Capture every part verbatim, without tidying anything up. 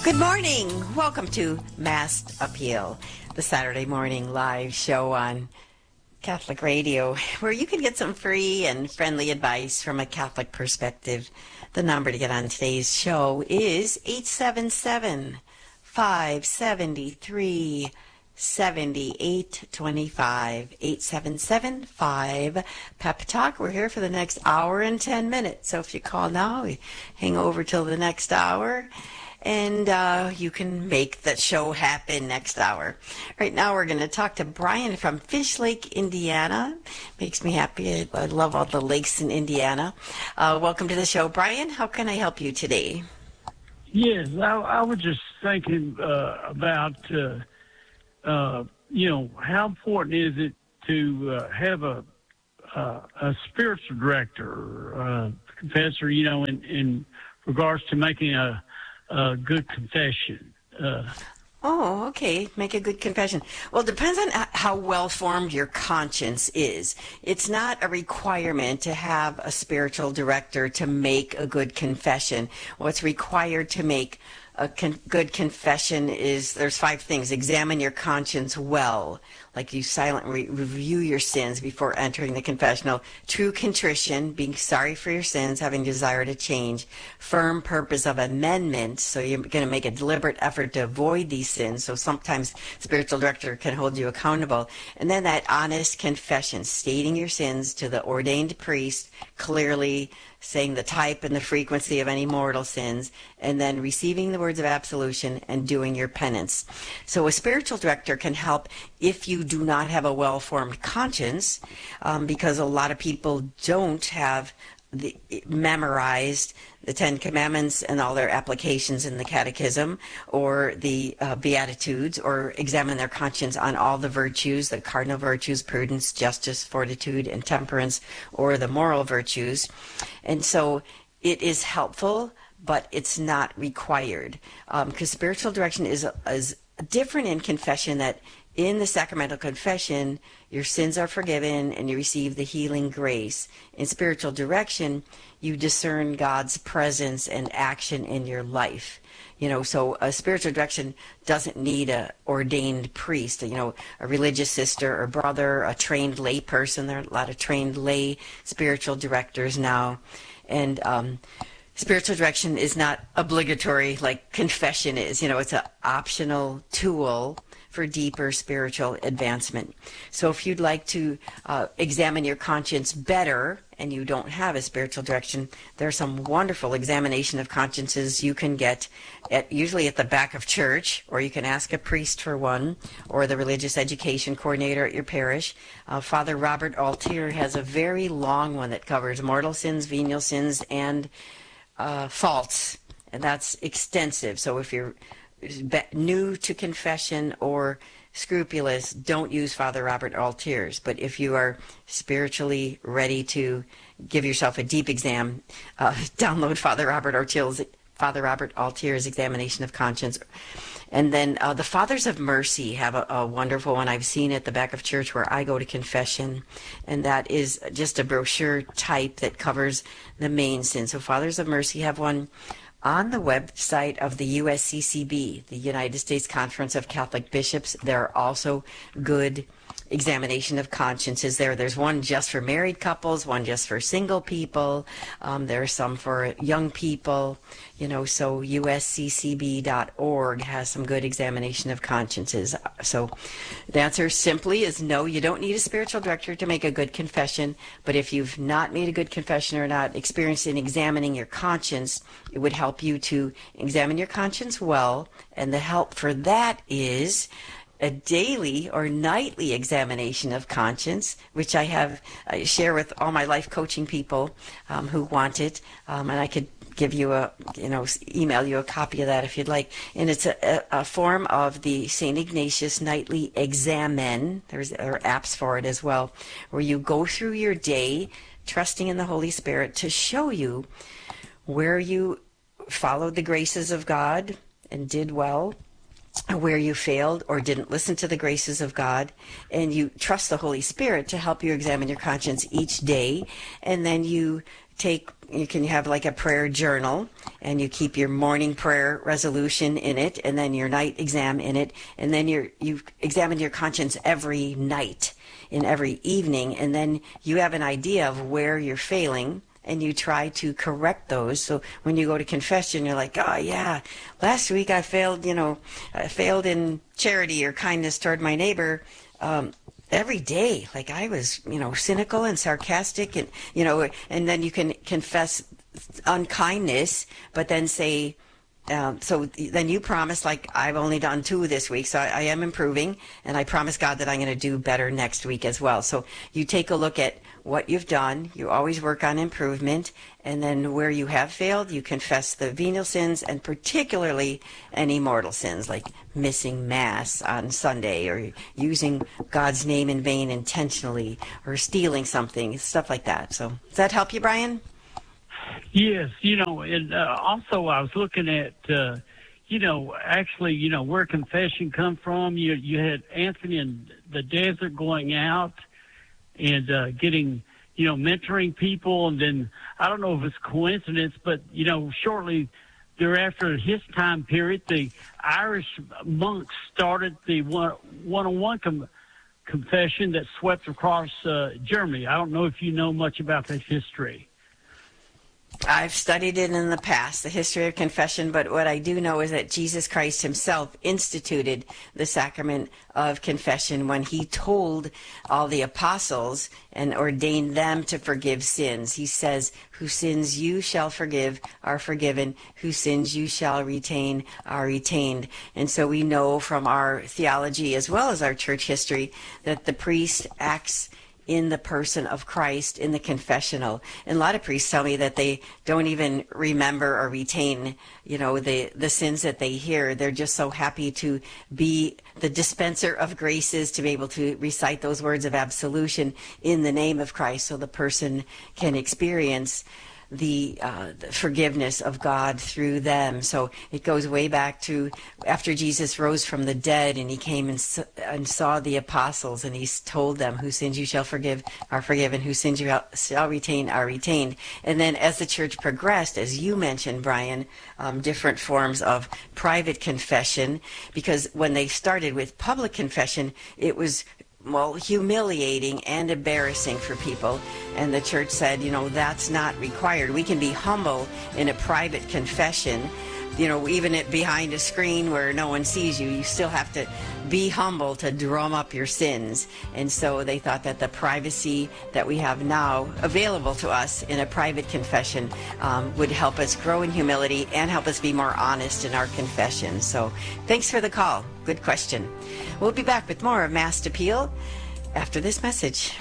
Good morning. Welcome to Mass Appeal, the Saturday morning live show on Catholic Radio, where you can get some free and friendly advice from a Catholic perspective. The number to get on today's show is eight seven seven, five seven three, seven eight two five. eight seven seven, five, Pep Talk. We're here for the next hour and ten minutes. So if you call now, we hang over till the next hour. And uh, you can make the show happen next hour. Right now we're going to talk to Brian from Fish Lake, Indiana. Makes me happy. I love all the lakes in Indiana. Uh, welcome to the show, Brian. How can I help you today? Yes, I, I was just thinking uh, about, uh, uh, you know, how important is it to uh, have a uh, a spiritual director, uh, confessor, you know, in, in regards to making a Uh, good confession. Uh, oh, okay. Make a good confession. Well, it depends on how well-formed your conscience is. It's not a requirement to have a spiritual director to make a good confession. What's required to make a con- good confession is there's five things. Examine your conscience well, like you silently review your sins before entering the confessional. True contrition, being sorry for your sins, having desire to change. Firm purpose of amendment, so you're going to make a deliberate effort to avoid these sins. So sometimes spiritual director can hold you accountable. And then that honest confession, stating your sins to the ordained priest clearly, saying the type and the frequency of any mortal sins, and then receiving the words of absolution and doing your penance. So a spiritual director can help if you do not have a well-formed conscience, um, because a lot of people don't have the, memorized the Ten Commandments and all their applications in the Catechism, or the uh, Beatitudes, or examine their conscience on all the virtues, the cardinal virtues, prudence, justice, fortitude, and temperance, or the moral virtues. And so it is helpful, but it's not required, because um, spiritual direction is, is different in confession, that in the sacramental confession, your sins are forgiven and you receive the healing grace. In spiritual direction, you discern God's presence and action in your life. You know, so a spiritual direction doesn't need a ordained priest, you know, a religious sister or brother, a trained lay person. There are a lot of trained lay spiritual directors now. And um, spiritual direction is not obligatory like confession is. You know, it's an optional tool for deeper spiritual advancement. So if you'd like to uh, examine your conscience better and you don't have a spiritual direction, there are some wonderful examination of consciences you can get at, usually at the back of church, or you can ask a priest for one, or the religious education coordinator at your parish. Uh, Father Robert Altier has a very long one that covers mortal sins, venial sins, and uh, faults, and that's extensive. So if you're new to confession or scrupulous, don't use Father Robert Altier's. But if you are spiritually ready to give yourself a deep exam, uh, download Father Robert Altier's, Father Robert Altier's Examination of Conscience. And then uh, the Fathers of Mercy have a, a wonderful one I've seen at the back of church where I go to confession, and that is just a brochure type that covers the main sins. So Fathers of Mercy have one on the website of the U S C C B, the United States Conference of Catholic Bishops. There are also good examination of consciences there. There's one just for married couples, one just for single people. Um, there are some for young people, you know, so U S C C B dot org has some good examination of consciences. So the answer simply is no, you don't need a spiritual director to make a good confession. But if you've not made a good confession or not experienced in examining your conscience, it would help you to examine your conscience well. And the help for that is a daily or nightly examination of conscience, which I have I share with all my life coaching people um, who want it, um, and I could give you a, you know, email you a copy of that if you'd like. And it's a, a form of the Saint Ignatius Nightly Examen. There's there are apps for it as well, where you go through your day, trusting in the Holy Spirit to show you where you followed the graces of God and did well, where you failed or didn't listen to the graces of God, and you trust the Holy Spirit to help you examine your conscience each day, and then you take, you can have like a prayer journal, and you keep your morning prayer resolution in it, and then your night exam in it, and then you're, you've examined your conscience every night and every evening, and then you have an idea of where you're failing, and you try to correct those. So when you go to confession, you're like, oh yeah, last week I failed, you know, I failed in charity or kindness toward my neighbor. Um, every day, like I was, you know, cynical and sarcastic, and, you know, and then you can confess unkindness, but then say, Um, so then you promise, like, I've only done two this week, so I, I am improving, and I promise God that I'm going to do better next week as well. So you take a look at what you've done. You always work on improvement, and then where you have failed, you confess the venial sins, and particularly any mortal sins, like missing Mass on Sunday, or using God's name in vain intentionally, or stealing something, stuff like that. So does that help you, Brian? Yes, you know, and uh, also I was looking at, uh, you know, actually, you know, where confession come from. You you had Anthony in the desert going out and uh, getting, you know, mentoring people, and then I don't know if it's coincidence, but you know, shortly thereafter, his time period, the Irish monks started the one one-on-one com- confession that swept across uh, Germany. I don't know if you know much about that history. I've studied it in the past, the history of confession, but what I do know is that Jesus Christ himself instituted the sacrament of confession when he told all the apostles and ordained them to forgive sins. He says, whose sins you shall forgive are forgiven, whose sins you shall retain are retained. And so we know from our theology as well as our church history that the priest acts in the person of Christ in the confessional. And a lot of priests tell me that they don't even remember or retain, you know, the, the sins that they hear. They're just so happy to be the dispenser of graces, to be able to recite those words of absolution in the name of Christ, so the person can experience the, uh, the forgiveness of God through them. So it goes way back to after Jesus rose from the dead, and he came and, and saw the apostles, and he told them, whose sins you shall forgive are forgiven, whose sins you shall retain are retained. And then as the church progressed, as you mentioned, Brian, um, different forms of private confession, because when they started with public confession, it was well, humiliating and embarrassing for people. And the church said, you know, that's not required. We can be humble in a private confession, you know, even it behind a screen where no one sees you. You still have to be humble to drum up your sins. And so they thought that the privacy that we have now available to us in a private confession um, would help us grow in humility and help us be more honest in our confession. So thanks for the call. Good question. We'll be back with more of Mass Appeal after this message.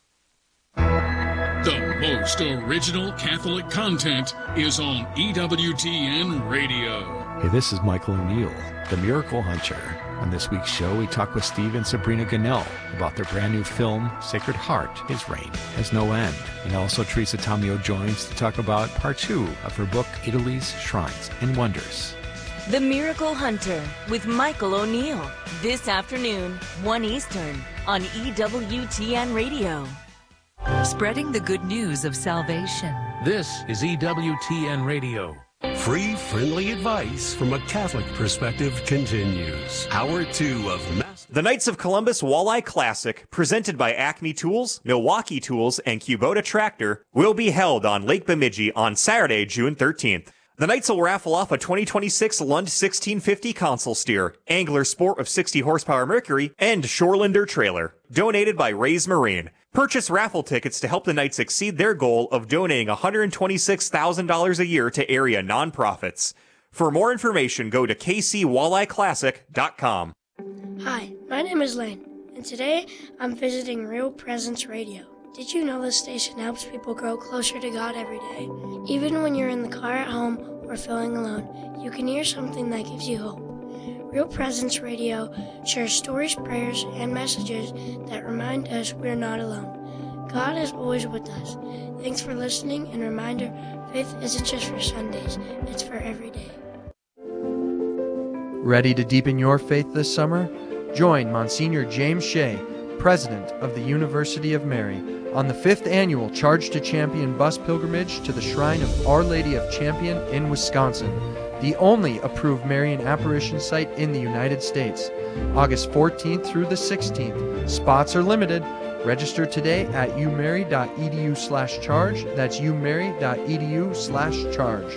The most original Catholic content is on E W T N Radio. Hey, this is Michael O'Neill, the Miracle Hunter. On this week's show, we talk with Steve and Sabrina Gannell about their brand new film, Sacred Heart, His Reign Has No End. And also Teresa Tomeo joins to talk about part two of her book, Italy's Shrines and Wonders. The Miracle Hunter with Michael O'Neill. This afternoon, one Eastern, on E W T N Radio. Spreading the good news of salvation. This is E W T N Radio. Free, friendly advice from a Catholic perspective continues. Hour two of Mass. The Knights of Columbus Walleye Classic, presented by Acme Tools, Milwaukee Tools, and Kubota Tractor, will be held on Lake Bemidji on Saturday, June thirteenth. The Knights will raffle off a twenty twenty-six Lund sixteen fifty console steer, Angler Sport of sixty horsepower Mercury, and Shorelander trailer, donated by Rays Marine. Purchase raffle tickets to help the Knights exceed their goal of donating one hundred twenty-six thousand dollars a year to area nonprofits. For more information, go to k c walleye classic dot com. Hi, my name is Lane, and today I'm visiting Real Presence Radio. Did you know this station helps people grow closer to God every day? Even when you're in the car at home or feeling alone, you can hear something that gives you hope. Real Presence Radio shares stories, prayers, and messages that remind us we're not alone. God is always with us. Thanks for listening, and reminder, faith isn't just for Sundays, it's for every day. Ready to deepen your faith this summer? Join Monsignor James Shea, President of the University of Mary, on the fifth annual Charge to Champion bus pilgrimage to the Shrine of Our Lady of Champion in Wisconsin, the only approved Marian apparition site in the United States. August fourteenth through the sixteenth. Spots are limited. Register today at umary.edu slash charge. That's umary.edu slash charge.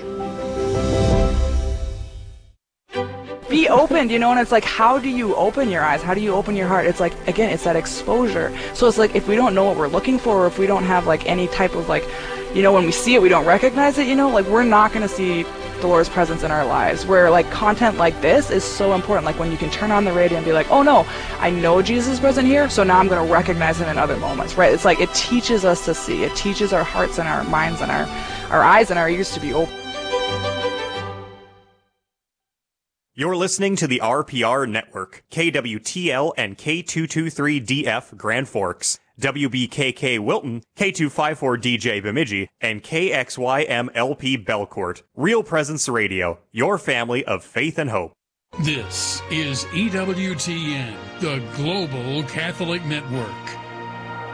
Be opened, you know, and it's like, how do you open your eyes? How do you open your heart? It's like, again, it's that exposure. So it's like, if we don't know what we're looking for, or if we don't have like any type of like, you know, when we see it, we don't recognize it, you know, like we're not going to see the Lord's presence in our lives, where like content like this is so important. Like when you can turn on the radio and be like, oh no, I know Jesus is present here, so now I'm going to recognize him in other moments, right? It's like, it teaches us to see. It teaches our hearts and our minds and our, our eyes and our ears to be open. You're listening to the R P R Network, K W T L and K two twenty-three D F Grand Forks, W B K K Wilton, K two fifty-four D J Bemidji, and K X Y M L P Belcourt. Real Presence Radio, your family of faith and hope. This is E W T N, the Global Catholic Network.